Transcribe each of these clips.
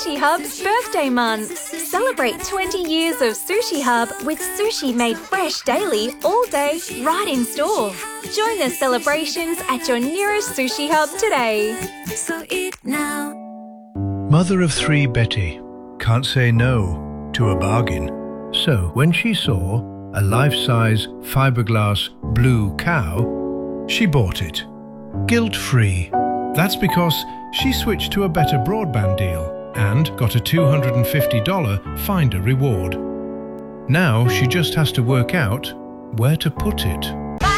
Sushi Hub's birthday month. Celebrate 20 years of Sushi Hub with sushi made fresh daily, all day, right in store. Join the celebrations at your nearest Sushi Hub today. So eat now. Mother of three Betty can't say no to a bargain. So when she saw a life-size fiberglass blue cow, she bought it. Guilt-free. That's because she switched to a better broadband deal and got a $250 Finder reward. Now she just has to work out where to put it.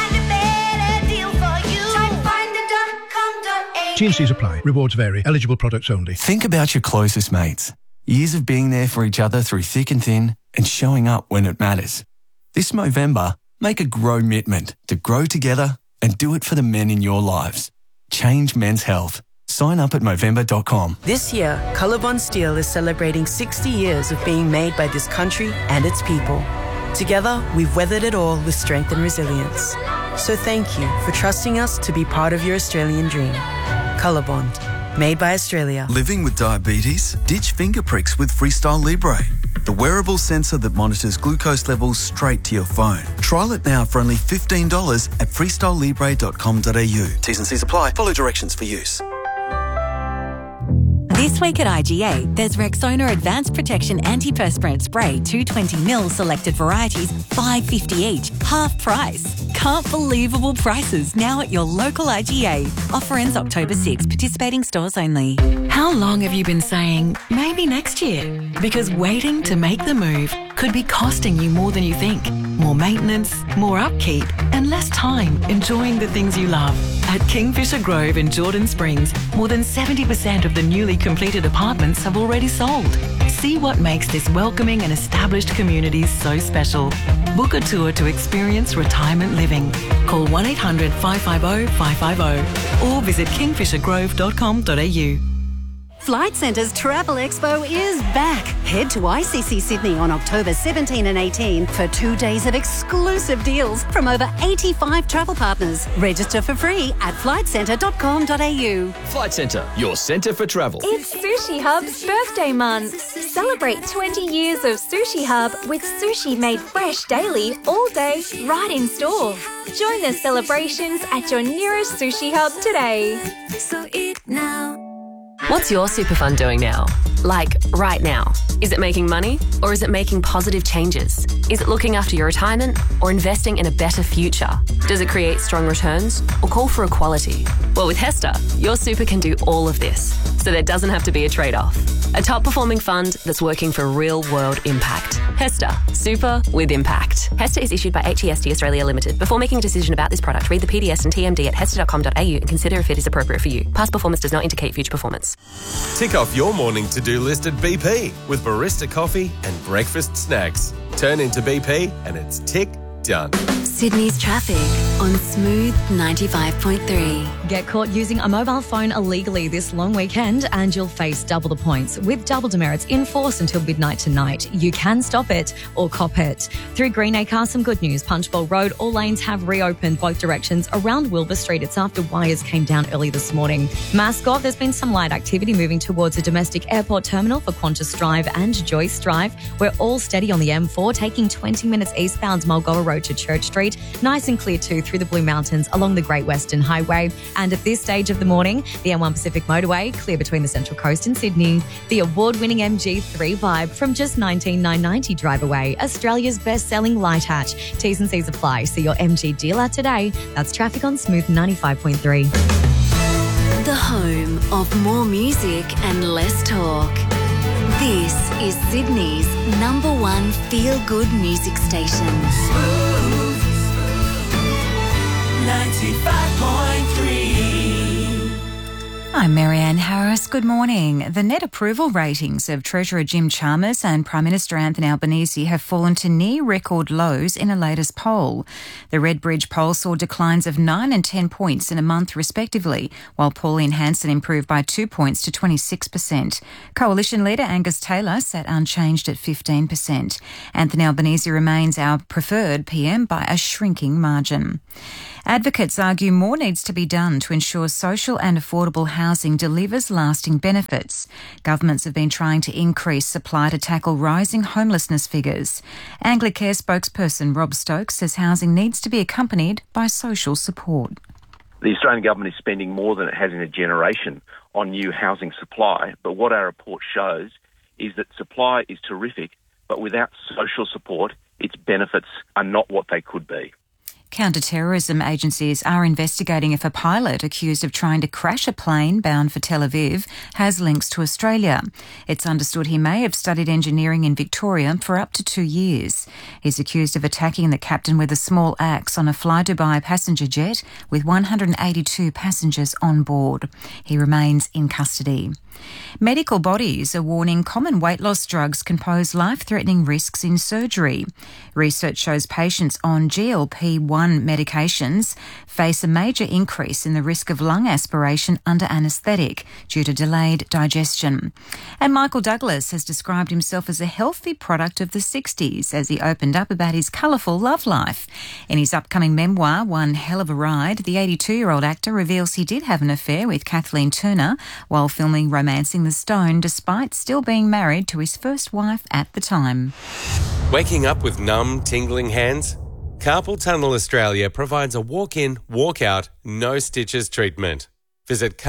T&Cs apply. Rewards vary. Eligible products only. Think about your closest mates. Years of being there for each other through thick and thin and showing up when it matters. This Movember, make a grow commitment to grow together and do it for the men in your lives. Change men's health. Sign up at Movember.com. This year, Colorbond Steel is celebrating 60 years of being made by this country and its people. Together, we've weathered it all with strength and resilience. So thank you for trusting us to be part of your Australian dream. Colorbond, made by Australia. Living with diabetes? Ditch finger pricks with Freestyle Libre, the wearable sensor that monitors glucose levels straight to your phone. Trial it now for only $15 at freestylelibre.com.au. T's and C's apply. Follow directions for use. This week at IGA, there's Rexona Advanced Protection Antiperspirant Spray 220ml selected varieties, $5.50 each, half price. Can't believable prices now at your local IGA. Offer ends October 6, participating stores only. How long have you been saying, maybe next year? Because waiting to make the move could be costing you more than you think. More maintenance, more upkeep, and less time enjoying the things you love. At Kingfisher Grove in Jordan Springs, more than 70% of the newly completed apartments have already sold. See what makes this welcoming and established community so special. Book a tour to experience retirement living. Call 1-800-550-550 or visit kingfishergrove.com.au. Flight Centre's Travel Expo is back. Head to ICC Sydney on October 17 and 18 for 2 days of exclusive deals from over 85 travel partners. Register for free at flightcentre.com.au. Flight Centre, your centre for travel. It's Sushi Hub's birthday month. Celebrate 20 years of Sushi Hub with sushi made fresh daily, all day, right in store. Join the celebrations at your nearest Sushi Hub today. So eat now. What's your super fund doing now? Like, right now? Is it making money or is it making positive changes? Is it looking after your retirement or investing in a better future? Does it create strong returns or call for equality? Well, with HESTA, your super can do all of this, so there doesn't have to be a trade-off. A top-performing fund that's working for real-world impact. HESTA, super with impact. HESTA is issued by HEST Australia Limited. Before making a decision about this product, read the PDS and TMD at hesta.com.au and consider if it is appropriate for you. Past performance does not indicate future performance. Tick off your morning to-do list at BP with barista coffee and breakfast snacks. Turn into BP and it's tick done. Sydney's traffic on Smooth 95.3. Get caught using a mobile phone illegally this long weekend and you'll face double the points with double demerits in force until midnight tonight. You can stop it or cop it. Through Greenacre, some good news. Punchbowl Road, all lanes have reopened both directions around Wilbur Street. It's after wires came down early this morning. Mascot, there's been some light activity moving towards a domestic airport terminal for Qantas Drive and Joyce Drive. We're all steady on the M4, taking 20 minutes eastbound Mulgoa Road to Church Street. Nice and clear too through the Blue Mountains along the Great Western Highway. And at this stage of the morning, the M1 Pacific Motorway clear between the Central Coast and Sydney. The award-winning MG3 Vibe from just $19,990 drive away. Australia's best-selling light hatch. T's and C's apply. See your MG dealer today. That's traffic on Smooth 95.3. The home of more music and less talk. This is Sydney's #1 feel-good music station. Smooth 95.3. I'm Marianne Harris. Good morning. The net approval ratings of Treasurer Jim Chalmers and Prime Minister Anthony Albanese have fallen to near record lows in a latest poll. The Redbridge poll saw declines of 9 and 10 points in a month respectively, while Pauline Hanson improved by 2 points to 26%. Coalition leader Angus Taylor sat unchanged at 15%. Anthony Albanese remains our preferred PM by a shrinking margin. Advocates argue more needs to be done to ensure social and affordable housing housing delivers lasting benefits. Governments have been trying to increase supply to tackle rising homelessness figures. Anglicare spokesperson Rob Stokes says housing needs to be accompanied by social support. The Australian government is spending more than it has in a generation on new housing supply, but what our report shows is that supply is terrific, but without social support, its benefits are not what they could be. Counter-terrorism agencies are investigating if a pilot accused of trying to crash a plane bound for Tel Aviv has links to Australia. It's understood he may have studied engineering in Victoria for up to 2 years. He's accused of attacking the captain with a small axe on a Fly Dubai passenger jet with 182 passengers on board. He remains in custody. Medical bodies are warning common weight loss drugs can pose life-threatening risks in surgery. Research shows patients on GLP-1 medications face a major increase in the risk of lung aspiration under anaesthetic due to delayed digestion. And Michael Douglas has described himself as a healthy product of the 60s as he opened up about his colourful love life. In his upcoming memoir, One Hell of a Ride, the 82-year-old actor reveals he did have an affair with Kathleen Turner while filming Romancing the Stone, despite still being married to his first wife at the time. Waking up with numb, tingling hands? Carpal Tunnel Australia provides a walk-in, walk-out, no stitches treatment. Visit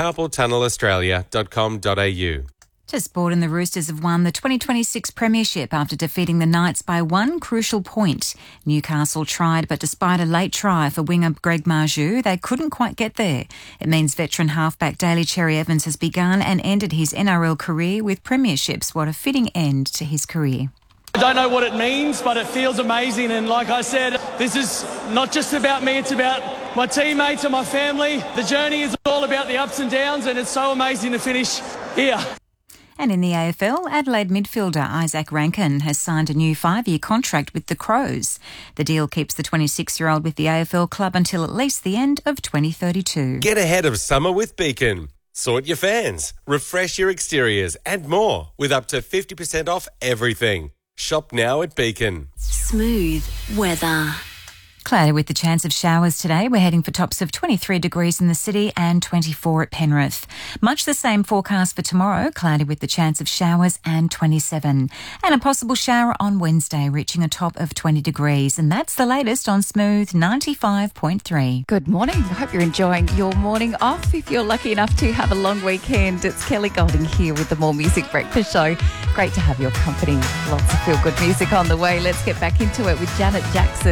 carpaltunnelaustralia.com.au. To sport, and the Roosters have won the 2026 Premiership after defeating the Knights by one crucial point. Newcastle tried, but despite a late try for winger Greg Marju, they couldn't quite get there. It means veteran halfback Daly Cherry Evans has begun and ended his NRL career with premierships. What a fitting end to his career. I don't know what it means, but it feels amazing. And like I said, this is not just about me, it's about my teammates and my family. The journey is all about the ups and downs, and it's so amazing to finish here. And in the AFL, Adelaide midfielder Isaac Rankin has signed a new 5-year contract with the Crows. The deal keeps the 26-year-old with the AFL club until at least the end of 2032. Get ahead of summer with Beacon. Sort your fans, refresh your exteriors and more with up to 50% off everything. Shop now at Beacon. Smooth weather. Cloudy with the chance of showers today. We're heading for tops of 23 degrees in the city and 24 at Penrith. Much the same forecast for tomorrow. Cloudy with the chance of showers and 27. And a possible shower on Wednesday, reaching a top of 20 degrees. And that's the latest on Smooth 95.3. Good morning. I hope you're enjoying your morning off. If you're lucky enough to have a long weekend, it's Kelly Golding here with the More Music Breakfast Show. Great to have your company. Lots of feel-good music on the way. Let's get back into it with Janet Jackson.